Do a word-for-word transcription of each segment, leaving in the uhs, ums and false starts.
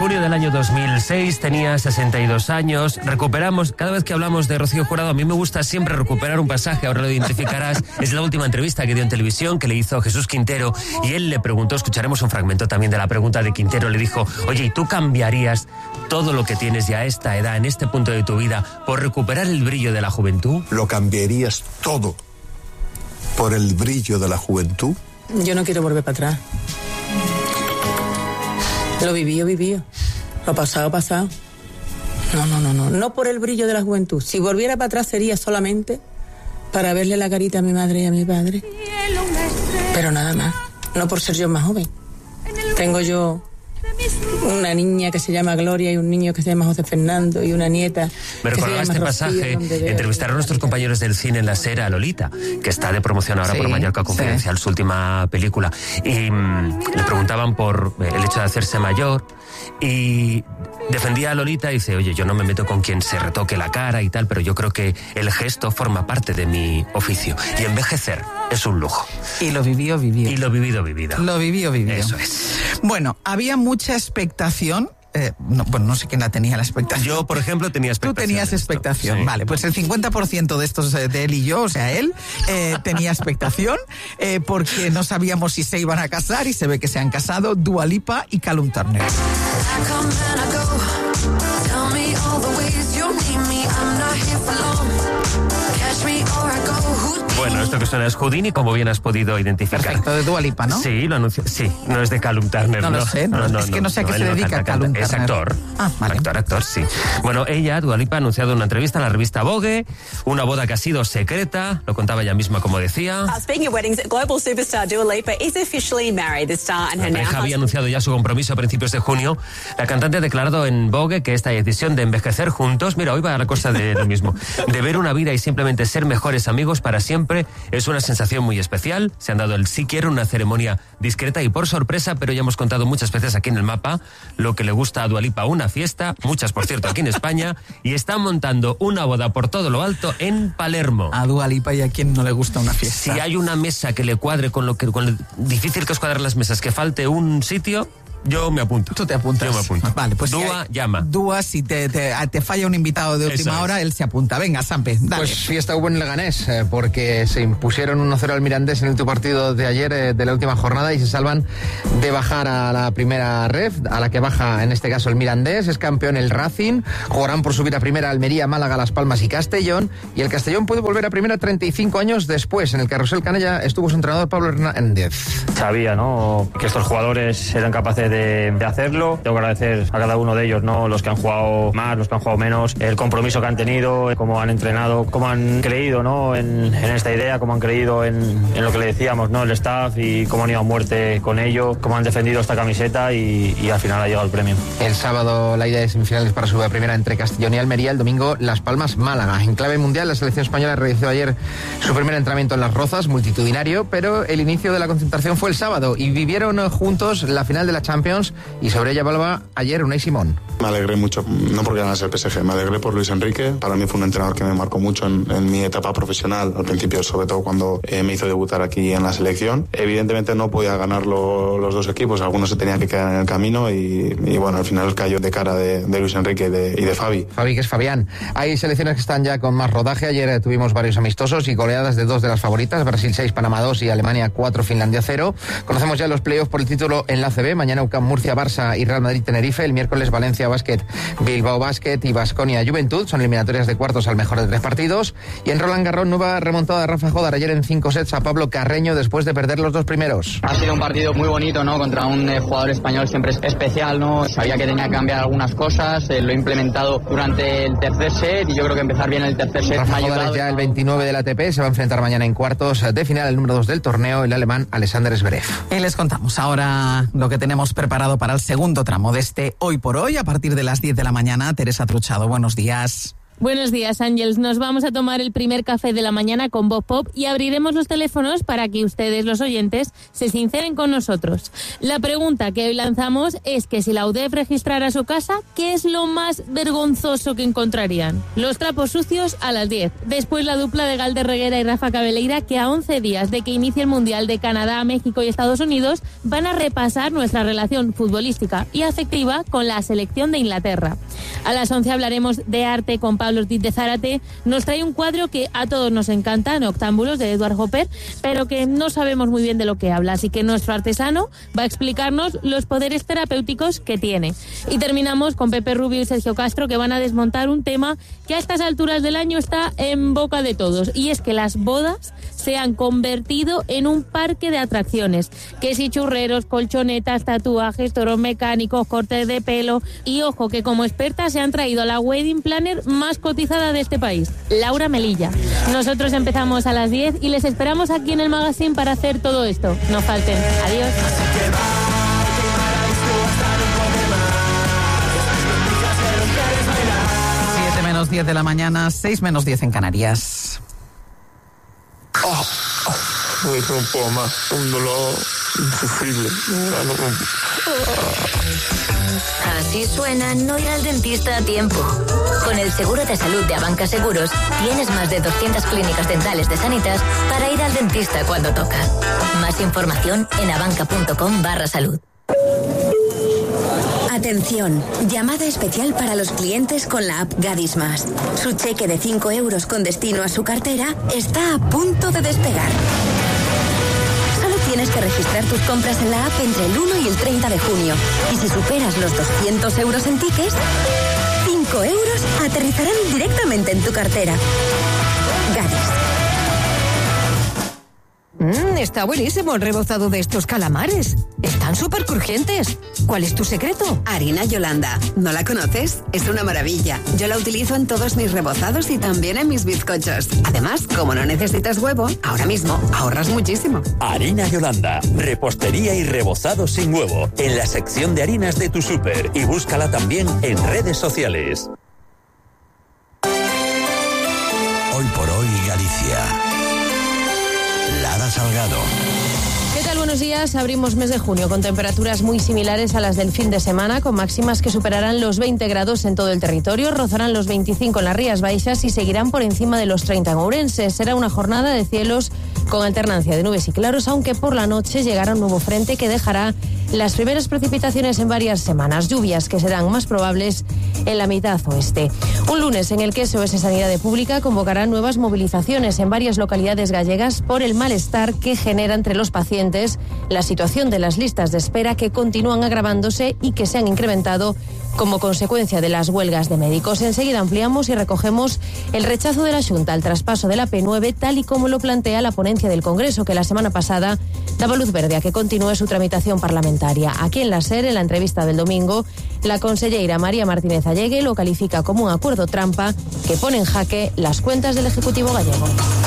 junio del año dos mil seis, tenía sesenta y dos años. Recuperamos, cada vez que hablamos de Rocío Jurado, a mí me gusta siempre recuperar un pasaje, ahora lo identificarás. Es la última entrevista que dio en televisión, que le hizo Jesús Quintero, y él le preguntó, escucharemos un fragmento también de la pregunta de Quintero, le dijo: oye, ¿y tú cambiarías todo lo que tienes ya a esta edad, en este punto de tu vida, por recuperar el brillo de la juventud? ¿Lo cambiarías todo por el brillo de la juventud? Yo no quiero volver para atrás. Lo vivido, vivido. Lo pasado, pasado. No, no, no, no. No por el brillo de la juventud. Si volviera para atrás sería solamente para verle la carita a mi madre y a mi padre. Pero nada más. No por ser yo más joven. Tengo yo una niña que se llama Gloria y un niño que se llama José Fernando y una nieta. Me recordaba este pasaje. Entrevistaron a nuestros compañeros del cine en La Sera a Lolita, que está de promoción ahora sí, por Mallorca Confidencial, sí. Su última película. Y mmm, le preguntaban por el hecho de hacerse mayor y defendía a Lolita y dice: oye, yo no me meto con quien se retoque la cara y tal, pero yo creo que el gesto forma parte de mi oficio. Y envejecer es un lujo. Y lo vivió, vivió. Y lo vivido, vivido. Lo vivió, vivió. Eso es. Bueno, había mucha expectación. Eh, no, bueno, no sé quién la tenía la expectación. Yo, por ejemplo, tenía expectación. Tú tenías expectación, sí. Vale, pues el cincuenta por ciento de estos, de él y yo, o sea, él, eh, tenía expectación, eh, porque no sabíamos si se iban a casar, y se ve que se han casado Dua Lipa y Callum Turner. Bueno, esto que suena es Houdini, como bien has podido identificar. Perfecto, de Dua Lipa, ¿no? Sí, lo anunció. Sí, no es de Callum Turner. No, no lo sé, no, no, no, es que no sé a qué no, se dedica no canta, Callum Turner. Es actor. Ah, vale. Actor, actor, sí. Bueno, ella, Dua Lipa, ha anunciado en una entrevista en la revista Vogue una boda que ha sido secreta, lo contaba ella misma como decía. Uh, speaking of weddings, global superstar Dua Lipa is officially married. The star and her La pareja now había anunciado ya su compromiso a principios de junio. La cantante ha declarado en Vogue que esta decisión de envejecer juntos, mira, hoy va a la cosa de lo mismo, de ver una vida y simplemente ser mejores amigos para siempre, es una sensación muy especial. Se han dado el sí quiero, una ceremonia discreta y por sorpresa, pero ya hemos contado muchas veces aquí en el mapa lo que le gusta a Dua Lipa, una fiesta, muchas por cierto aquí en España, y están montando una boda por todo lo alto en Palermo. A Dua Lipa, y a quien no le gusta una fiesta. Si hay una mesa que le cuadre con lo que con lo difícil que es cuadrar las mesas, que falte un sitio, yo me apunto. Tú te apuntas. Yo me apunto. Vale, pues Dua, si llama. Dua, si te, te, te falla un invitado de última Eso hora, es. Él se apunta. Venga, Sampe, dale. Pues fiesta hubo en Leganés, eh, porque se impusieron uno cero al Mirandés en el último partido de ayer, eh, de la última jornada, y se salvan de bajar a la primera ref, a la que baja en este caso el Mirandés. Es campeón el Racing, jugarán por subir a primera Almería, Málaga, Las Palmas y Castellón, y el Castellón puede volver a primera treinta y cinco años después. En el Carrusel Canella estuvo su entrenador Pablo Hernández. Sabía, ¿no?, que estos jugadores eran capaces de, de hacerlo. Tengo que agradecer a cada uno de ellos, ¿no?, los que han jugado más, los que han jugado menos, el compromiso que han tenido, cómo han entrenado, cómo han creído, ¿no?, en, en esta idea, cómo han creído en, en lo que le decíamos, ¿no?, el staff, y cómo han ido a muerte con ello, cómo han defendido esta camiseta, y, y al final ha llegado el premio. El sábado la ida de semifinales para subir a primera entre Castellón y Almería, el domingo Las Palmas, Málaga. En clave mundial, la selección española realizó ayer su primer entrenamiento en Las Rozas, multitudinario, pero el inicio de la concentración fue el sábado y vivieron juntos la final de la Champions, y sobre ella hablaba ayer Unai Simón. Me alegré mucho, no porque ganase el P S G, me alegré por Luis Enrique. Para mí fue un entrenador que me marcó mucho en, en mi etapa profesional, al principio, sobre todo cuando eh, me hizo debutar aquí en la selección. Evidentemente no podía ganar lo, los dos equipos, algunos se tenían que quedar en el camino, y, y bueno, al final cayó de cara de, de Luis Enrique y de, y de Fabi. Fabi, que es Fabián. Hay selecciones que están ya con más rodaje. Ayer eh, tuvimos varios amistosos y goleadas de dos de las favoritas, Brasil seis, Panamá dos y Alemania cuatro, Finlandia cero. Conocemos ya los playoffs por el título en la A C B. Mañana U C A M Murcia, Barça y Real Madrid Tenerife. El miércoles Valencia Basket, Bilbao Basket y Baskonia Juventud. Son eliminatorias de cuartos al mejor de tres partidos. Y en Roland Garros, nueva remontada de Rafa Jodar ayer en cinco sets a Pablo Carreño después de perder los dos primeros. Ha sido un partido muy bonito, ¿no?, contra un eh, jugador español siempre especial, ¿no? Sabía que tenía que cambiar algunas cosas, eh, lo he implementado durante el tercer set, y yo creo que empezar bien el tercer set Rafa me ha Jodar ayudado. es ya el veintinueve del A T P, se va a enfrentar mañana en cuartos de final el número dos del torneo, el alemán Alexander Zverev. Y les contamos ahora lo que tenemos preparado para el segundo tramo de este Hoy por Hoy, a partir de las diez de la mañana. Teresa Truchado, buenos días. Buenos días, Ángels. Nos vamos a tomar el primer café de la mañana con Voz Pop y abriremos los teléfonos para que ustedes, los oyentes, se sinceren con nosotros. La pregunta que hoy lanzamos es que si la U D E F registrara su casa, ¿qué es lo más vergonzoso que encontrarían? Los trapos sucios a las diez. Después la dupla de Galder Reguera y Rafa Cabeleira, que a once días de que inicie el Mundial de Canadá, México y Estados Unidos, van a repasar nuestra relación futbolística y afectiva con la selección de Inglaterra. A las once hablaremos de arte con Pablo Ortiz de Zárate. Nos trae un cuadro que a todos nos encanta, Noctámbulos, de Edward Hopper, pero que no sabemos muy bien de lo que habla, así que nuestro artesano va a explicarnos los poderes terapéuticos que tiene. Y terminamos con Pepe Rubio y Sergio Castro, que van a desmontar un tema que a estas alturas del año está en boca de todos, y es que las bodas se han convertido en un parque de atracciones, que si churreros, colchonetas, tatuajes, toros mecánicos, cortes de pelo, y ojo que como experta se han traído a la wedding planner más cotizada de este país, Laura Melilla. Nosotros empezamos a las diez y les esperamos aquí en el magazine para hacer todo esto. No falten. Adiós. siete menos diez de la mañana, seis menos diez en Canarias. Oh, oh, no me puedo más, un dolor insufrible. No, no, no. Así suena no ir al dentista a tiempo. Con el seguro de salud de Abanca Seguros tienes más de doscientas clínicas dentales de Sanitas para ir al dentista cuando toca. Más información en abanca.com barra salud. Atención, llamada especial para los clientes con la app Gadis Más. Su cheque de cinco euros con destino a su cartera está a punto de despegar. Solo tienes que registrar tus compras en la app entre el uno y el treinta de junio. Y si superas los doscientos euros en tickets, cinco euros aterrizarán directamente en tu cartera. Gadis. Mmm, está buenísimo el rebozado de estos calamares. Están súper crujientes. ¿Cuál es tu secreto? Harina Yolanda. ¿No la conoces? Es una maravilla. Yo la utilizo en todos mis rebozados y también en mis bizcochos. Además, como no necesitas huevo, ahora mismo ahorras muchísimo. Harina Yolanda. Repostería y rebozado sin huevo. En la sección de harinas de tu súper. Y búscala también en redes sociales. Hoy por hoy, Galicia. Lara Salgado. ¿Qué tal? Buenos días. Abrimos mes de junio con temperaturas muy similares a las del fin de semana, con máximas que superarán los veinte grados en todo el territorio, rozarán los veinticinco en las Rías Baixas y seguirán por encima de los treinta en Ourense. Será una jornada de cielos con alternancia de nubes y claros, aunque por la noche llegará un nuevo frente que dejará las primeras precipitaciones en varias semanas, lluvias que serán más probables en la mitad oeste. Un lunes en el que S O S Sanidad Pública convocará nuevas movilizaciones en varias localidades gallegas por el malestar que genera entre los pacientes la situación de las listas de espera, que continúan agravándose y que se han incrementado como consecuencia de las huelgas de médicos. Enseguida ampliamos y recogemos el rechazo de la Xunta al traspaso de la P nueve, tal y como lo plantea la ponencia del Congreso, que la semana pasada daba luz verde a que continúe su tramitación parlamentaria. Aquí en la SER, en la entrevista del domingo, la consellera María Martínez Allegue lo califica como un acuerdo trampa que pone en jaque las cuentas del Ejecutivo gallego.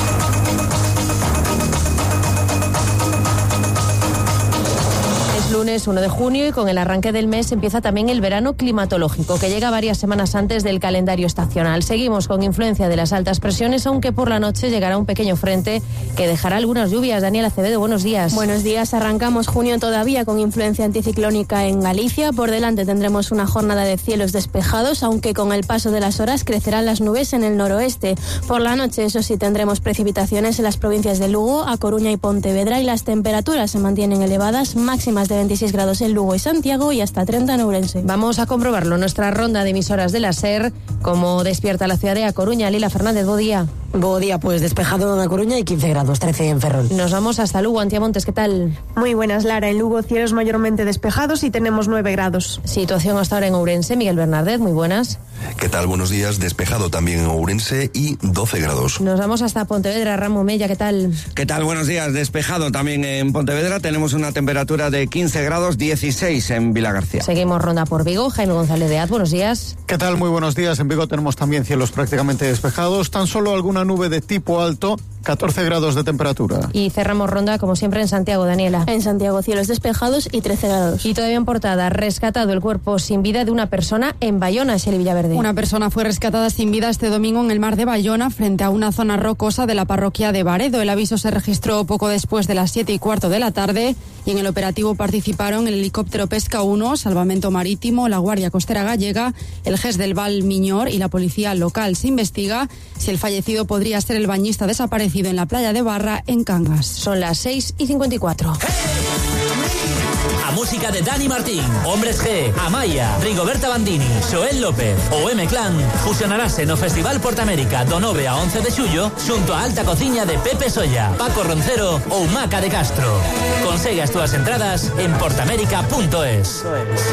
Lunes uno de junio y con el arranque del mes empieza también el verano climatológico, que llega varias semanas antes del calendario estacional. Seguimos con influencia de las altas presiones, aunque por la noche llegará un pequeño frente que dejará algunas lluvias. Daniel Acevedo, buenos días. Buenos días. Arrancamos junio todavía con influencia anticiclónica en Galicia. Por delante tendremos una jornada de cielos despejados, aunque con el paso de las horas crecerán las nubes en el noroeste. Por la noche, eso sí, tendremos precipitaciones en las provincias de Lugo, A Coruña y Pontevedra, y las temperaturas se mantienen elevadas, máximas de veintiséis grados en Lugo y Santiago y hasta treinta en Ourense. Vamos a comprobarlo. Nuestra ronda de emisoras de la SER, como despierta la ciudad de A Coruña. Lila Fernández, buen día. Buen día, pues despejado en A Coruña y quince grados, trece en Ferrol. Nos vamos hasta Lugo. Antía Montes, ¿qué tal? Muy buenas, Lara. En Lugo cielos mayormente despejados y tenemos nueve grados. Situación hasta ahora en Ourense. Miguel Bernardet, muy buenas. ¿Qué tal? Buenos días. Despejado también en Ourense y doce grados. Nos vamos hasta Pontevedra. Ramo Mella, ¿qué tal? ¿Qué tal? Buenos días. Despejado también en Pontevedra. Tenemos una temperatura de quince grados, dieciséis en Vilagarcía. Seguimos ronda por Vigo. Jaime González de Az, buenos días. ¿Qué tal? Muy buenos días. En Vigo tenemos también cielos prácticamente despejados. Tan solo alguna nube de tipo alto catorce grados de temperatura. Y cerramos ronda, como siempre, en Santiago, Daniela. En Santiago, cielos despejados y trece grados. Y todavía en portada, rescatado el cuerpo sin vida de una persona en Bayona, Xeli Villaverde. Una persona fue rescatada sin vida este domingo en el mar de Bayona, frente a una zona rocosa de la parroquia de Baredo. El aviso se registró poco después de las siete y cuarto de la tarde y en el operativo participaron el helicóptero Pesca uno, Salvamento Marítimo, la Guardia Costera Gallega, el G E S del Val Miñor y la policía local. Se investiga si el fallecido podría ser el bañista desaparecido en la playa de Barra, en Cangas. Son las seis y cincuenta y cuatro. A música de Dani Martín, Hombres G, Amaya, Rigoberta Bandini, Xoel López ou M-Clan fusionarase no Festival Portamérica do nove a once de xullo xunto a Alta Cociña de Pepe Solla, Paco Roncero ou Maca de Castro. Consegue as túas entradas en portamérica punto es.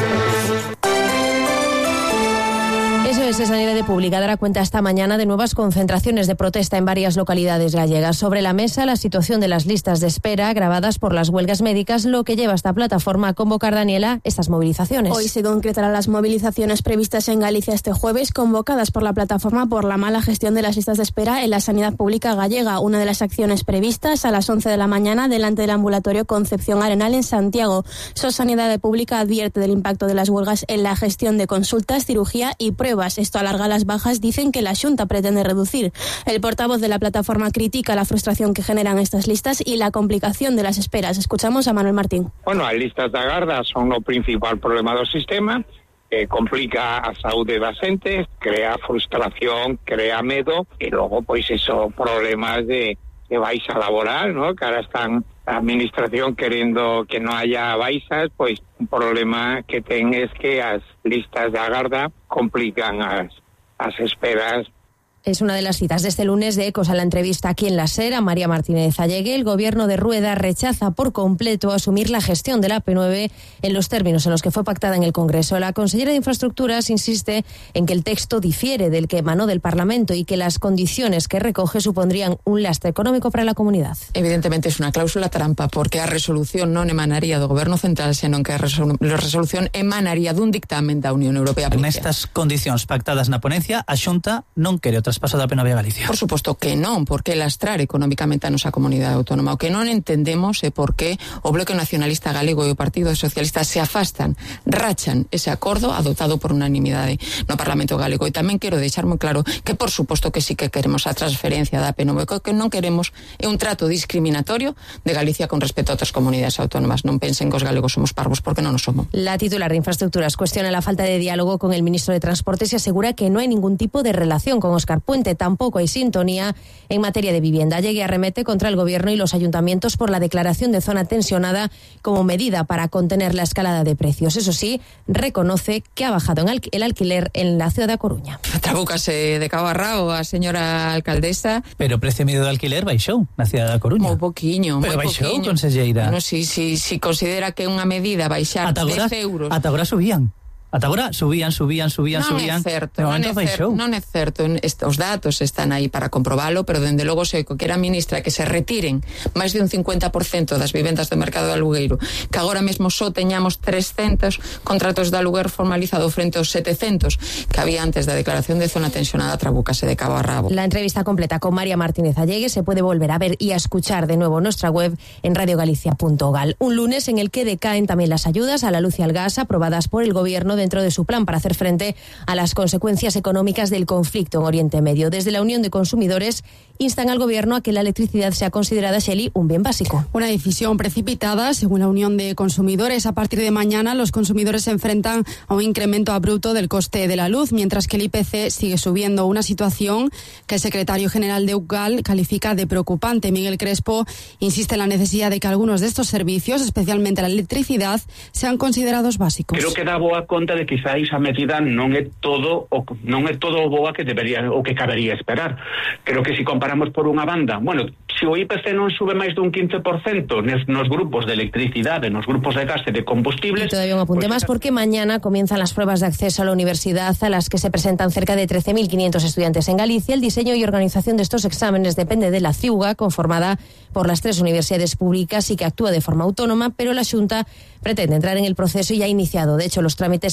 Eso es, Sanidad Pública dará cuenta esta mañana de nuevas concentraciones de protesta en varias localidades gallegas. Sobre la mesa, la situación de las listas de espera agravadas por las huelgas médicas, lo que lleva a esta plataforma a convocar, Daniela, estas movilizaciones. Hoy se concretarán las movilizaciones previstas en Galicia este jueves, convocadas por la plataforma por la mala gestión de las listas de espera en la sanidad pública gallega. Una de las acciones previstas a las once de la mañana delante del ambulatorio Concepción Arenal en Santiago. So Sanidad Pública advierte del impacto de las huelgas en la gestión de consultas, cirugía y pruebas. Esto alarga las bajas, dicen que la Xunta pretende reducir. El portavoz de la plataforma critica la frustración que generan estas listas y la complicación de las esperas. Escuchamos a Manuel Martín. Bueno, as listas de agarda son o principal problema do sistema, que complica a saúde das xentes, crea frustración, crea medo, e logo, pois, eso, problemas de, de baixa laboral, ¿no? Que ahora están a administración querendo que non haya baixas, pois un problema que ten es que as listas de agarda complican as, as esperas. Es una de las citas de este lunes de Ecos a la entrevista aquí en la SER a María Martínez Allegue. El gobierno de Rueda rechaza por completo asumir la gestión de la A P nueve en los términos en los que fue pactada en el Congreso. La consellera de Infraestructuras insiste en que el texto difiere del que emanó del Parlamento y que las condiciones que recoge supondrían un lastre económico para la comunidad. Evidentemente es una cláusula trampa porque a resolución non emanaría do Goberno Central, senón que a resolu- a resolución emanaría dun dictamen da Unión Europea. Nestas condicións pactadas na ponencia, a Xunta non quere outra traspaso da P nove a Galicia. Por suposto que non, porque lastrar económicamente a nosa comunidade autónoma. O que non entendemos é por que o Bloque Nacionalista Galego e o Partido Socialista se afastan, rachan ese acordo adoptado por unanimidade no Parlamento Galego. E tamén quero deixar moi claro que por suposto que sí que queremos a transferencia da P nove, o que non queremos é un trato discriminatorio de Galicia con respecto a outras comunidades autónomas. Non pensen que os galegos somos parvos, porque non o somos. La titular de Infraestructuras cuestiona la falta de diálogo con el ministro de Transportes y asegura que no hay ningún tipo de relación con Óscar Puente. Tampoco hay sintonía en materia de vivienda. Llegue arremete contra el gobierno y los ayuntamientos por la declaración de zona tensionada como medida para contener la escalada de precios. Eso sí, reconoce que ha bajado en el alquiler en la ciudad de A Coruña. Trabúcase de cabo a rabo a señora alcaldesa. Pero precio medio de alquiler baixou na cidade da Coruña. Moi poquiño, moi Pero baixou, poquiño. conselleira. Bueno, si, si, si considera que é unha medida baixar Ata agora, dez euros. ata agora subían. Ata agora subían, subían, subían, non subían. é certo, De non momento é certo, baixou. non é certo. Os datos están aí para comprobalo, pero dende logo se que era ministra que se retiren máis de un cincuenta por cento das vivendas do mercado de alugueiro, que agora mesmo só teñamos trescentos contratos de aluguer formalizado frente aos setecentos que había antes da declaración de zona tensionada. Trabúcase de cabo a rabo. La entrevista completa con María Martínez Allegue se puede volver a ver y a escuchar de nuevo en nuestra web en radiogalicia punto gal. Un lunes en el que decaen también las ayudas a la luz y al gas aprobadas por el gobierno dentro de su plan para hacer frente a las consecuencias económicas del conflicto en Oriente Medio. Desde la Unión de Consumidores instan al gobierno a que la electricidad sea considerada, Shelley, un bien básico. Una decisión precipitada, según la Unión de Consumidores. A partir de mañana, los consumidores se enfrentan a un incremento abrupto del coste de la luz, mientras que el I P C sigue subiendo. Una situación que el secretario general de U G A L califica de preocupante. Miguel Crespo insiste en la necesidad de que algunos de estos servicios, especialmente la electricidad, sean considerados básicos. Creo que dá boa conta de que quizá esa medida non é todo o non é todo o boa que debería o que cabería esperar. Creo que se si comparamos por unha banda, bueno, se o I P C non sube máis dun quince por cento nos, nos grupos de electricidade, nos grupos de gas e de combustibles... Y todavía un apunte pues, más porque mañana comienzan las pruebas de acceso a la universidad a las que se presentan cerca de trece mil quinientos estudiantes en Galicia. El diseño y organización de estos exámenes depende de la CIUGA, conformada por las tres universidades públicas y que actúa de forma autónoma, pero la Xunta pretende entrar en el proceso y ha iniciado, de hecho, los trámites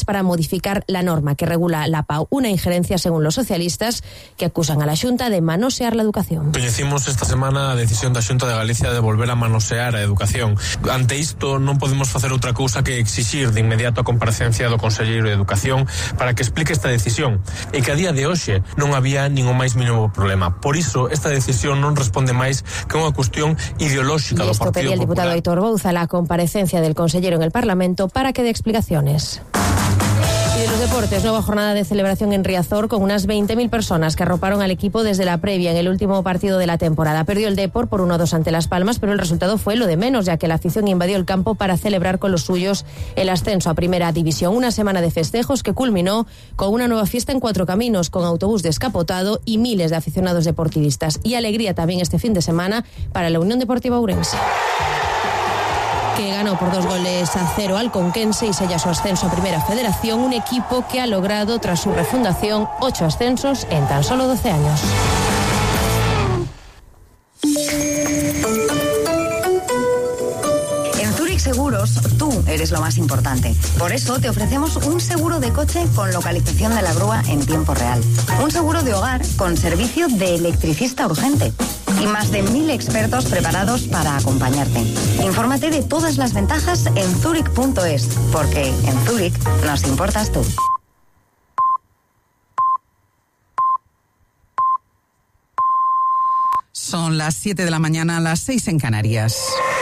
para modificar la norma que regula la P A U. Una injerencia, según los socialistas, que acusan a la Xunta de manosear la educación. Coñecimos esta semana a decisión da Xunta de Galicia de volver a manosear a educación. Ante isto non podemos facer outra cousa que exixir de inmediato a comparecencia do Conselleiro de Educación para que explique esta decisión e que a día de hoxe non había nin o máis mínimo problema. Por iso, esta decisión non responde máis que unha cuestión ideolóxica do Partido Popular. Y esto pedía el diputado Aitor Bouza la comparecencia del consellero en el Parlamento para que dé explicaciones. Y de los deportes, nueva jornada de celebración en Riazor con unas veinte mil personas que arroparon al equipo desde la previa en el último partido de la temporada. Perdió el Depor por uno a dos ante Las Palmas, pero el resultado fue lo de menos, ya que la afición invadió el campo para celebrar con los suyos el ascenso a Primera División. Una semana de festejos que culminó con una nueva fiesta en Cuatro Caminos, con autobús descapotado y miles de aficionados deportivistas. Y alegría también este fin de semana para la Unión Deportiva Ourense, que ganó por dos goles a cero al Conquense y sella su ascenso a Primera Federación, un equipo que ha logrado, tras su refundación, ocho ascensos en tan solo doce años. En Zurich Seguros, tú eres lo más importante. Por eso te ofrecemos un seguro de coche con localización de la grúa en tiempo real. Un seguro de hogar con servicio de electricista urgente. Y más de mil expertos preparados para acompañarte. Infórmate de todas las ventajas en zurich punto es, porque en Zurich nos importas tú. Son las siete de la mañana, las seis en Canarias.